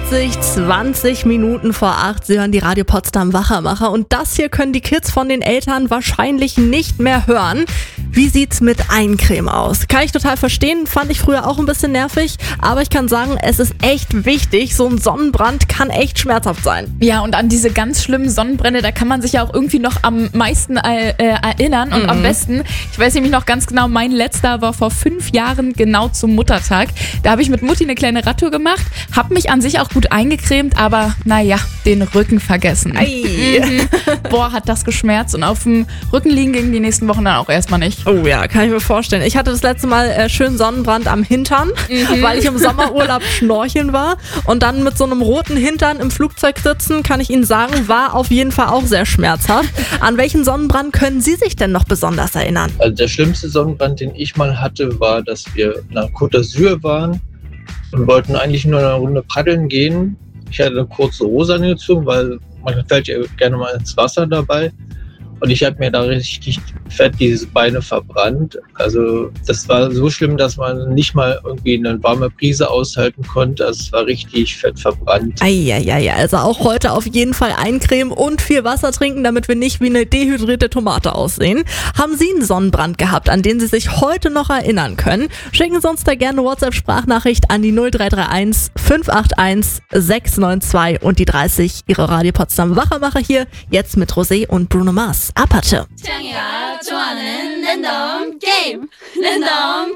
20 Minuten vor 8. Sie hören die Radio Potsdam Wachermacher und das hier können die Kids von den Eltern wahrscheinlich nicht mehr hören. Wie sieht's mit Eincreme aus? Kann ich total verstehen, fand ich früher auch ein bisschen nervig, aber ich kann sagen, es ist echt wichtig. So ein Sonnenbrand kann echt schmerzhaft sein. Ja, und an diese ganz schlimmen Sonnenbrände, da kann man sich ja auch irgendwie noch am meisten erinnern und am besten, ich weiß nämlich noch ganz genau, mein letzter war vor 5 Jahren genau zum Muttertag. Da habe ich mit Mutti eine kleine Radtour gemacht, habe mich an sich auch gut eingecremt, aber naja, den Rücken vergessen. Boah, hat das geschmerzt und auf dem Rücken liegen ging die nächsten Wochen dann auch erstmal nicht. Oh ja, kann ich mir vorstellen. Ich hatte das letzte Mal schön Sonnenbrand am Hintern, weil ich im Sommerurlaub schnorcheln war und dann mit so einem roten Hintern im Flugzeug sitzen, kann ich Ihnen sagen, war auf jeden Fall auch sehr schmerzhaft. An welchen Sonnenbrand können Sie sich denn noch besonders erinnern? Also der schlimmste Sonnenbrand, den ich mal hatte, war, dass wir nach Côte d'Azur waren und wollten eigentlich nur eine Runde paddeln gehen. Ich hatte eine kurze Hose angezogen, weil man fällt ja gerne mal ins Wasser dabei. Und ich habe mir da richtig fett diese Beine verbrannt. Also das war so schlimm, dass man nicht mal irgendwie eine warme Brise aushalten konnte. Also es war richtig fett verbrannt. Eieiei, also auch heute auf jeden Fall eincremen und viel Wasser trinken, damit wir nicht wie eine dehydrierte Tomate aussehen. Haben Sie einen Sonnenbrand gehabt, an den Sie sich heute noch erinnern können? Schicken Sie uns da gerne eine WhatsApp-Sprachnachricht an die 0331 581 692 und die 30. Ihre Radio Potsdam Wachermacher hier, jetzt mit Rosé und Bruno Mars. 아파트. 취향이가 좋아하는 랜덤 게임 랜덤